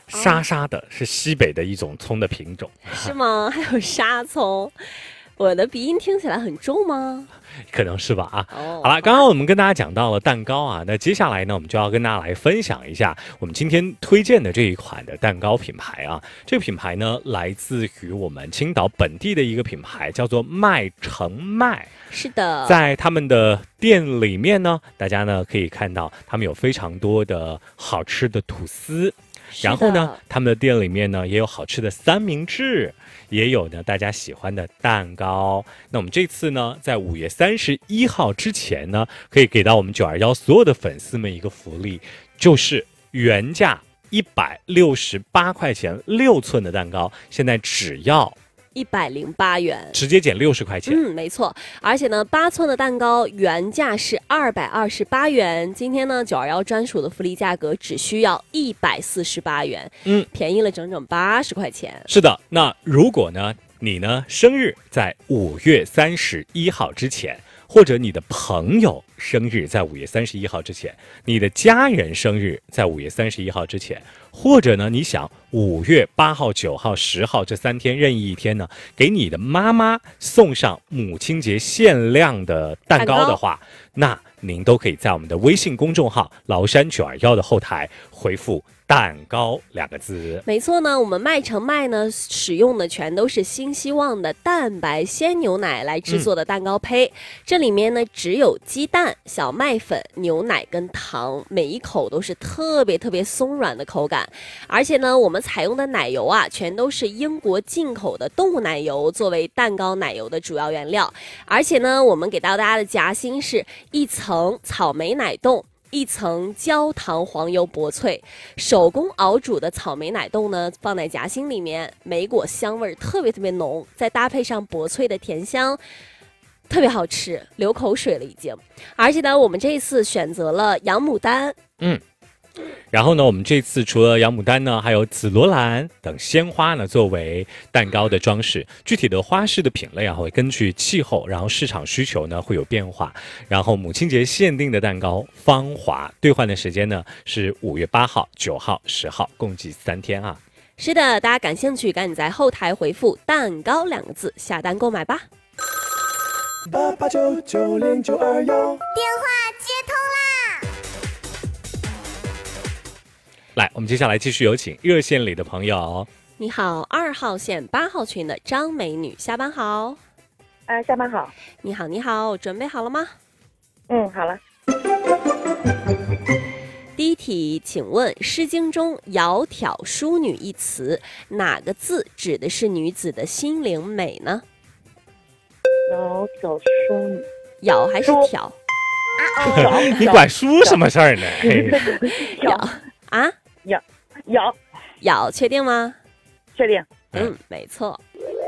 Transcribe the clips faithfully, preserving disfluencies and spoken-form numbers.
沙沙的是西北的一种葱的品种， 是吗？还有沙葱，我的鼻音听起来很重吗？ 可能是吧啊。 哦， 好了，刚刚我们跟大家讲到了蛋糕啊，那接下来呢，我们就要跟大家来分享一下我们今天推荐的这一款的蛋糕品牌啊。这个品牌呢，来自于我们青岛本地的一个品牌，叫做麦城麦。 是的， 在他们的店里面呢，大家呢可以看到他们有非常多的好吃的吐司。然后呢，他们的店里面呢也有好吃的三明治，也有呢大家喜欢的蛋糕。那我们这次呢，在五月三十一号之前呢，可以给到我们九二一所有的粉丝们一个福利，就是原价一百六十八块钱六寸的蛋糕，现在只要一百零八元， 直接减六十块钱。 嗯，没错。而且呢，八寸的蛋糕原价是二百二十八元，今天呢九二一专属的福利价格只需要一百四十八元， 嗯， 便宜了整整八十块钱。 是的，那如果呢你呢生日在五月三十一号之前，或者你的朋友生日在五月三十一号之前，你的家人生日在五月三十一号之前，或者呢你想五月八号、九号、十号这三天任意一天呢，给你的妈妈送上母亲节限量的蛋糕的话，那您都可以在我们的微信公众号崂山九二一的后台回复蛋糕两个字。 没错呢，我们麦城麦呢使用的全都是新希望的蛋白鲜牛奶来制作的蛋糕胚，嗯、这里面呢只有鸡蛋、小麦粉、牛奶跟糖，每一口都是特别特别松软的口感。而且呢，我们采用的奶油啊，全都是英国进口的动物奶油作为蛋糕奶油的主要原料。而且呢，我们给到大家的夹心是一层草莓奶冻，一层焦糖黄油薄脆，手工熬煮的草莓奶冻呢放在夹心里面，莓果香味特别特别浓，再搭配上薄脆的甜香，特别好吃，流口水了已经。而且呢，我们这一次选择了洋牡丹， 嗯。然后呢，我们这次除了洋牡丹呢，还有紫罗兰等鲜花呢，作为蛋糕的装饰。具体的花式的品类啊，会根据气候，然后市场需求呢会有变化。然后母亲节限定的蛋糕芳华兑换的时间呢是五月八号、九号、十号，共计三天啊。 是的，大家感兴趣，赶紧在后台回复“蛋糕”两个字下单购买吧。 八八九九零九二幺， 电话接通啦！ 来，我们接下来继续有请热线里的朋友。 你好，二号线八号群的张美女，下班好。 呃，下班好。 你好，你好，准备好了吗？ 嗯，好了。 第一题，请问《诗经》中“窈窕淑女”一词，哪个字指的是女子的心灵美呢？ 窈窕淑女， 窈还是挑？ 你管书什么事儿呢？ 窈啊， 窈窈窈，确定吗？ 确定。 嗯，没错。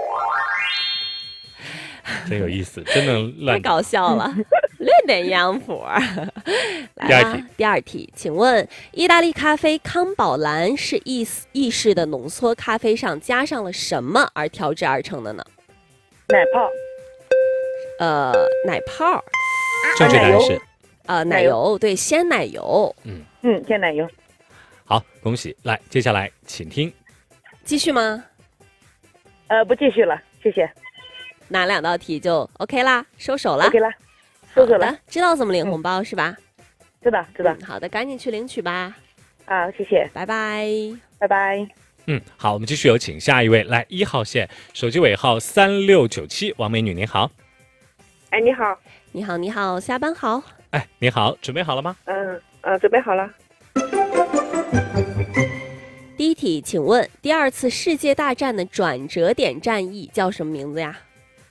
真有意思，真能乱。 太搞笑了，略点洋谱。来第二题， 第二题，请问意大利咖啡康宝蓝是意意式的浓缩咖啡上加上了什么而调制而成的呢？ 奶泡。 呃，奶泡。 正确答案是呃奶油，对，鲜奶油。 嗯嗯，鲜奶油。 好，恭喜！来，接下来请听。 继续吗？ 呃，不继续了，谢谢。 哪两道题就 OK 啦，收手了。 OK 啦，收手了。 知道怎么领红包、嗯、是吧？ 知道，知道、 嗯。好的，赶紧去领取吧。 好，谢谢， 拜拜， 拜拜。 嗯，好，我们继续有请下一位，来一号线，手机尾号三六九七，王美女您好。 哎，你好。 你好，你好，下班好。 哎，你好，准备好了吗？ 嗯呃，准备好了。 第一题，请问第二次世界大战的转折点战役叫什么名字呀？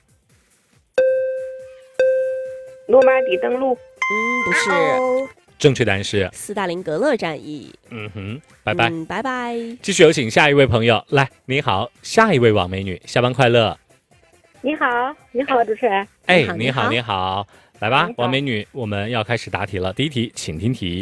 诺曼底登陆。 嗯，不是。哦、 正确答案是斯大林格勒战役。 嗯哼，拜拜、 嗯，拜拜。 继续有请下一位朋友，来，你好，下一位王美女，下班快乐。 你好，你好，主持人。 哎，你好，你好，来吧，王美女，我们要开始答题了。第一题，请听题。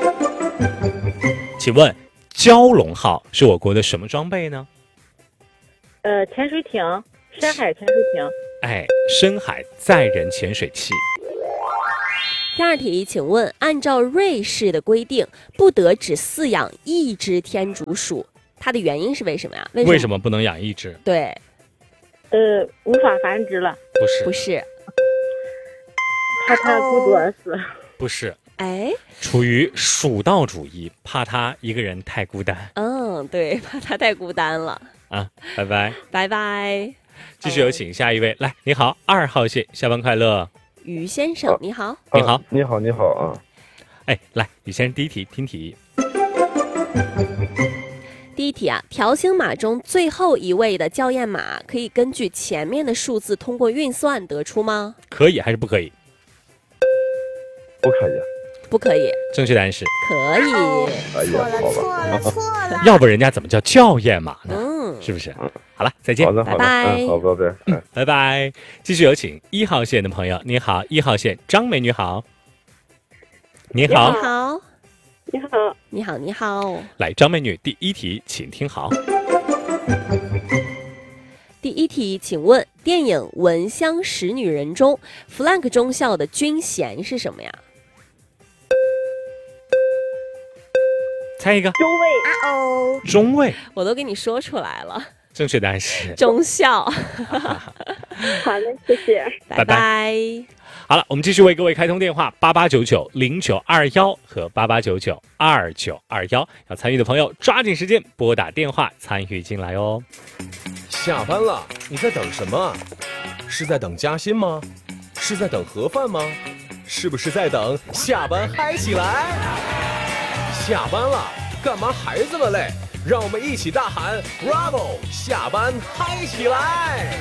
请问蛟龙号是我国的什么装备呢？ 呃，潜水艇，深海潜水艇。 哎，深海载人潜水器。 第二题，请问按照瑞士的规定，不得只饲养一只天竺鼠， 它的原因是为什么呀？为什么为什么不能养一只？ 对， 呃，无法繁殖了， 不是， 不是， 怕它孤独而死。 不是， 哎， 处于蜀道主义，怕他一个人太孤单嗯，对，怕它太孤单了。 啊！拜拜。 拜拜， 继续有请下一位，来，你好，二号线，下班快乐。 于先生， 啊你好。 你好啊你好，你好啊！ 哎，来，你先第一题，听题。 第一题啊，条形码中最后一位的校验码可以根据前面的数字通过运算得出吗？ 可以还是不可以？ 不可以。 不可以。 正确答案是， 可以。 哎呀， 错了， 好错吧。 了，错了。 要不人家怎么叫校验码呢？ 嗯， 是不是？好了，再见好。的，好的， 拜拜嗯，好，拜拜。嗯。 拜拜。继续有请一号线的朋友，你好，一号线张美女好。你好， 你好， 你好， 你好，你好。 来，张美女第一题，请听好。 第一题，请问电影《闻香识女人》中 Flank 中校的军衔是什么呀？ 猜一个， 中尉。 啊哦， 中尉。 我都给你说出来了， 正确答案是。 中校。 好嘞，谢谢。 拜拜拜。 好了，我们继续为各位开通电话八八九九零九二幺和八八九九二九二幺，要参与的朋友抓紧时间拨打电话参与进来哦。 下班了，你在等什么？是在等加薪吗？是在等盒饭吗？是不是在等下班嗨起来？下班了，干嘛还这么累？让我们一起大喊 Bravo！ 下班嗨起来！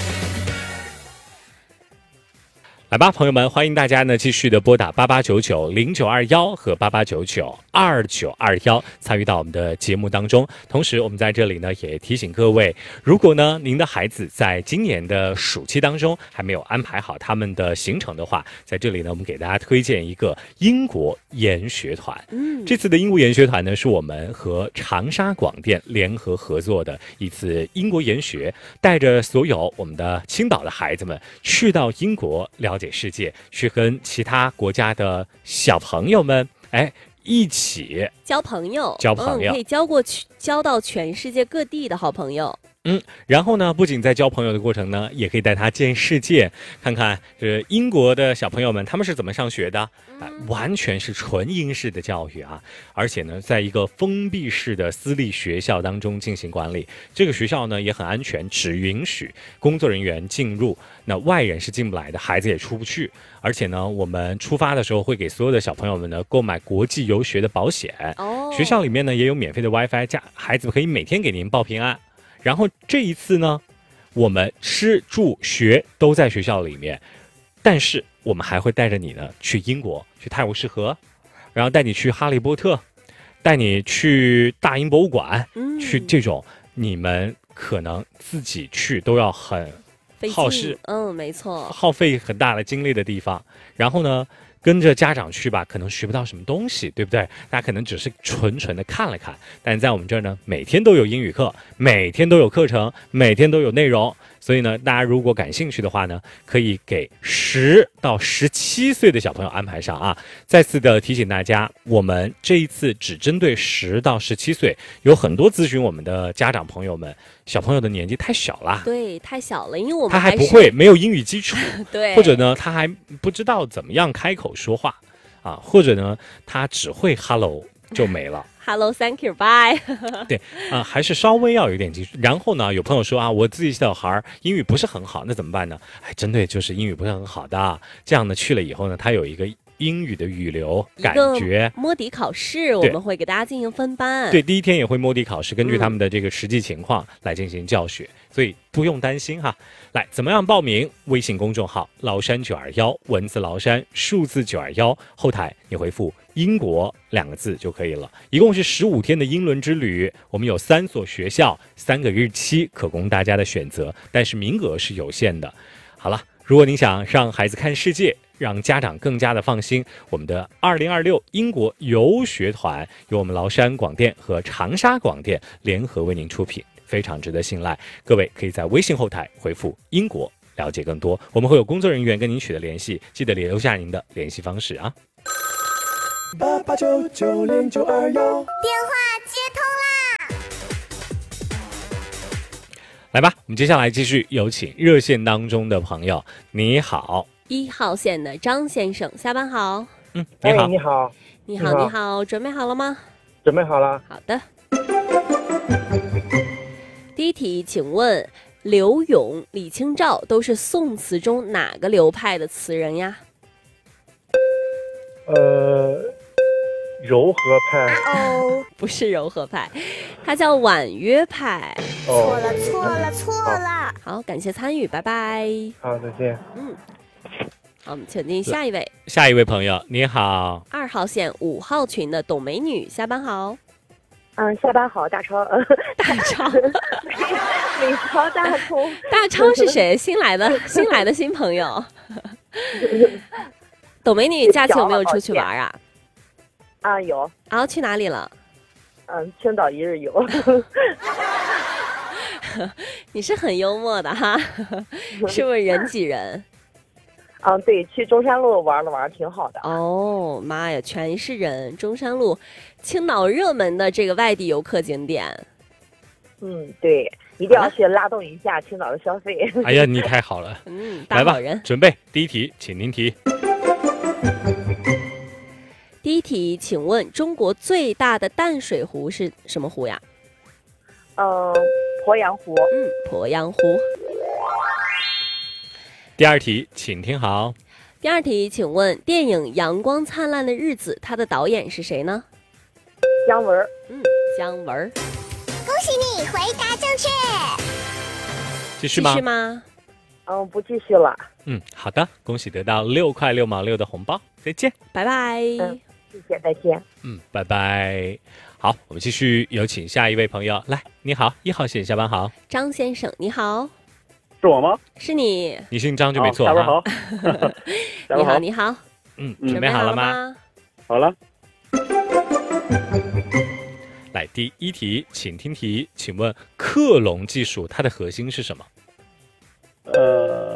来吧，朋友们，欢迎大家呢继续的拨打八八九九零九二幺和八八九九二九二幺参与到我们的节目当中。同时，我们在这里呢也提醒各位，如果呢您的孩子在今年的暑期当中还没有安排好他们的行程的话，在这里呢我们给大家推荐一个英国研学团。 嗯， 这次的英国研学团呢是我们和长沙广电联合合作的一次英国研学，带着所有我们的青岛的孩子们去到英国了解世界，去跟其他国家的小朋友们哎一起交朋友， 交朋友嗯，可以交过去，交到全世界各地的好朋友。 嗯，然后呢，不仅在交朋友的过程呢，也可以带他见世界，看看这英国的小朋友们他们是怎么上学的，啊、呃，完全是纯英式的教育啊，而且呢，在一个封闭式的私立学校当中进行管理。这个学校呢也很安全，只允许工作人员进入，那外人是进不来的，孩子也出不去。而且呢，我们出发的时候会给所有的小朋友们呢购买国际游学的保险。 哦， 学校里面呢也有免费的 WiFi， 家孩子们可以每天给您报平安。然后这一次呢，我们吃住学都在学校里面，但是我们还会带着你呢去英国，去泰晤士河，然后带你去哈利波特，带你去大英博物馆， 嗯， 去这种你们可能自己去都要很费劲耗时， 嗯，没错， 耗费很大的精力的地方。然后呢，跟着家长去吧，可能学不到什么东西，对不对？大家可能只是纯纯的看了看，但是在我们这儿呢，每天都有英语课，每天都有课程，每天都有内容。所以呢，大家如果感兴趣的话呢，可以给十到十七岁的小朋友安排上啊。再次的提醒大家，我们这一次只针对十到十七岁，有很多咨询我们的家长朋友们，小朋友的年纪太小啦， 对，太小了，因为我们他还是不会，没有英语基础。 对， 或者呢，他还不知道怎么样开口说话啊，或者呢，他只会 hello 就没了。 Hello, thank you, bye 对啊，还是稍微要有点基础。然后呢，有朋友说啊，我自己小孩英语不是很好，那怎么办呢？哎，针对就是英语不是很好的，这样呢去了以后呢，他有一个英语的语流感觉。 摸底考试，我们会给大家进行分班。 对，第一天也会摸底考试，根据他们的这个实际情况来进行教学，嗯、所以不用担心哈。来，怎么样报名？微信公众号崂山九二幺，文字崂山，数字九二幺，后台你回复英国两个字就可以了。一共是十五天的英伦之旅，我们有三所学校，三个日期可供大家的选择，但是名额是有限的。好了，如果您想让孩子看世界，让家长更加的放心，我们的二零二六英国游学团由我们崂山广电和长沙广电联合为您出品，非常值得信赖。各位可以在微信后台回复英国了解更多，我们会有工作人员跟您取得联系，记得留下您的联系方式啊。 八八九九零九二幺， 电话接通啦！ 来吧，我们接下来继续有请热线当中的朋友。你好， 一号线的张先生，下班好。 嗯，你好， 哎，你好， 你好， 你好你好，准备好了吗？ 准备好了。 好的。第一题，请问刘永、李清照都是宋词中哪个流派的词人呀？ 呃，柔和派。 哦， 不是柔和派，它叫婉约派。 错了，错了，错了。 好，感谢参与，拜拜。 好，再见。 嗯，好，我们请进下一位， 下一位朋友，你好， 二号线五号群的董美女，下班好。 嗯，下班好，大超，呃， 大超， 美超大葱， 大超是谁？新来的，新来的新朋友。董美女，假期有没有出去玩啊？ 啊，有， 然后去哪里了？ 嗯，青岛一日游。 你是很幽默的哈，是不是人挤人？ 嗯，对，去中山路玩了玩，挺好的。 哦，妈呀，全是人！中山路，青岛热门的这个外地游客景点。 嗯，对，一定要去拉动一下青岛的消费。 哎呀，你太好了， 嗯， 来吧大好人。， 准备第一题，请听题。 第一题，请问中国最大的淡水湖是什么湖呀？ 嗯，鄱阳湖。 嗯，鄱阳湖。 第二题，请听好。 第二题，请问电影《阳光灿烂的日子》它的导演是谁呢？ 姜文。 嗯，姜文。 恭喜你回答正确。 继续吗？ 继续吗？ 嗯，不继续了。 嗯，好的，恭喜得到六块六毛六的红包，再见。 拜拜。 嗯谢谢，再见。 嗯，拜拜。好，我们继续有请下一位朋友来。你好，一号线，下班好。 张先生，你好， 是我吗？ 是你。 你姓张就没错哦下班哈。 好。下你好， 班好。 你好， 嗯， 嗯准备好了吗？ 吗？ 好了， 来，第一题，请听题，请问克隆技术它的核心是什么？ 呃，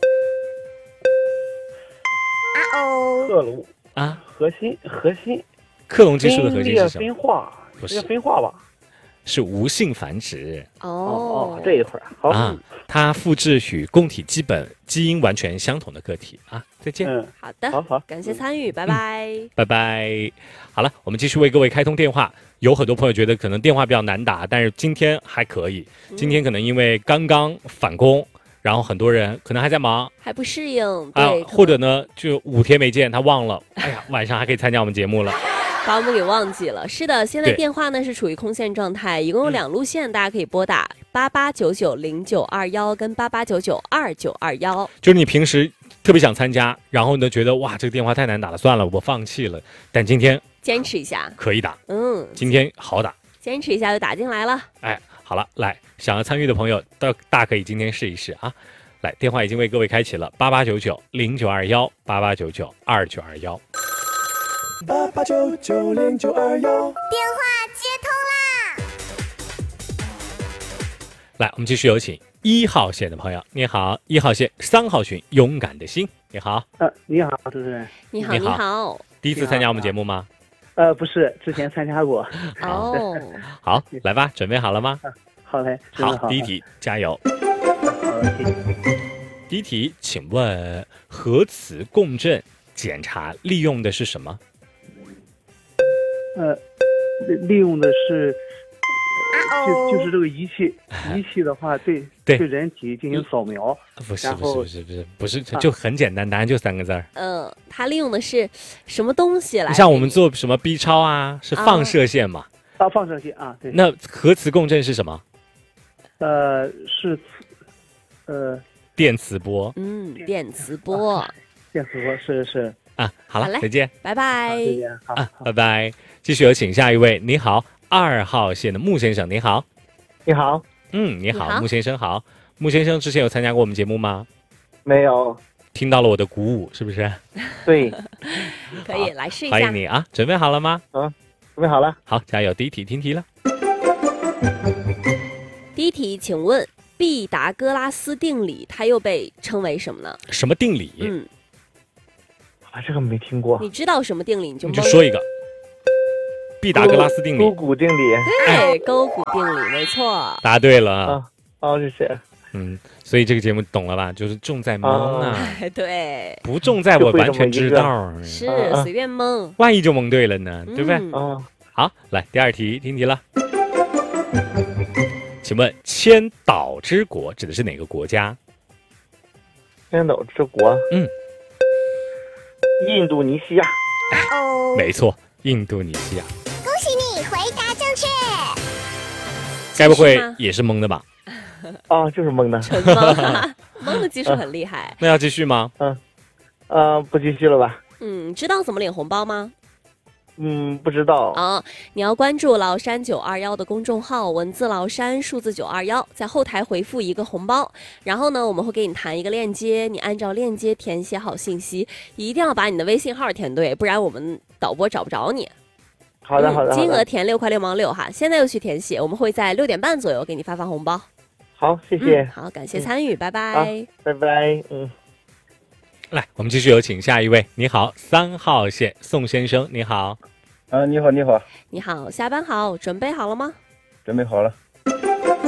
啊哦， 克隆啊， 核心核心克隆技术的核心分裂是什么？ 分化， 不是这个分化吧？ 是无性繁殖哦哦，这一会儿好。 啊，它复制与供体基本基因完全相同的个体啊。再见。 嗯， 好的， 好好， 感谢参与，拜拜。 拜拜。好了，我们继续为各位开通电话。有很多朋友觉得可能电话比较难打，但是今天还可以。今天可能因为刚刚返工，然后很多人可能还在忙还不适应， 啊对，， 或者呢就五天没见，他忘了，哎呀，晚上还可以参加我们节目了。 把我们给忘记了。是的，现在对电话呢是处于空线状态，一共有两路线，大家可以拨打八八九九零九二幺跟八八九九二九二幺。 就是你平时特别想参加，然后呢觉得哇这个电话太难打了，算了，我放弃了。但今天坚持一下， 可以打， 嗯， 今天好打。 坚持一下就打进来了。 哎，好了，来，想要参与的朋友，大大可以今天试一试啊！来，电话已经为各位开启了，八八九九零九二幺，八八九九二九二幺。 八八九九零九二幺。 电话接通啦！ 来，我们继续有请一号线的朋友，你好，一号线三号群勇敢的心，你好， 呃，你好，主持人。 你好， 你好你好。 第一次参加我们节目吗？ 呃，不是，之前参加过。 哦， 好，来吧，准备好了吗？ 好嘞，真的好，第一题，加油。 好的，谢谢。 第一题，请问核磁共振检查利用的是什么？ 呃，利利用的是， 啊就就是哦， 这个仪器，仪器的话对对对人体进行扫描。 不是， 然不是， 后不是，不是，不是，就很简单，答案就三个字儿。 嗯，它利用的是什么东西来？ 像我们做什么 B 超啊，是放射线嘛？ 啊，放射线啊，对。 那核磁共振是什么？ 呃，是，呃， 电磁波嗯，电磁波。 电磁波是是。 啊。好了， 好嘞再见拜拜好，。再见。好， 啊， 好拜拜。继续有请下一位，你好，二号线的穆先生，你好。 你好， 嗯，你好， 你好穆先生好。穆先生之前有参加过我们节目吗？ 没有。 听到了我的鼓舞，是不是？ 对， 可以来试一下欢迎。你啊！准备好了吗？ 准备好了。 好，加油！第一题听题了。 第一题，请问毕达哥拉斯定理它又被称为什么呢？ 什么定理？ 嗯， 啊，这个没听过。 你知道什么定理你就你懵就说一个。毕达哥拉斯定理勾，股定理。 对，勾股定理没错。 答对了。 啊哦，谢谢。 嗯，所以这个节目懂了吧？就是重在蒙啊， 哎，对， 不重在我完全知道， 是啊随便蒙， 万一就蒙对了呢，对不对？ 嗯哦， 好，来第二题，听题了。请问千岛之国指的是哪个国家？ 千岛之国， 嗯， 印度尼西亚。 啊哦， 没错，印度尼西亚。 恭喜你回答正确。 该不会是吗也是蒙的吧？ 啊，就是蒙的。 纯蒙，蒙的技术很厉害。 那要继续吗？ 呃，不继续了吧？ 嗯，知道怎么领红包吗？ 嗯，不知道。 啊、你要关注崂山九二幺的公众号，文字崂山，数字九二幺，在后台回复一个红包，然后呢，我们会给你弹一个链接，你按照链接填写好信息，一定要把你的微信号填对，不然我们导播找不着你。 好的，好的， 嗯、金额好的。 填六块六毛六哈，现在就去填写，我们会在六点半左右给你发放红包。 好，谢谢。 嗯、好，感谢参与，拜拜。 好拜拜。嗯。 来，我们继续有请下一位。你好，三号线宋先生，你好。 啊，你好，你好， 你好，下班好，准备好了吗？ 准备好了。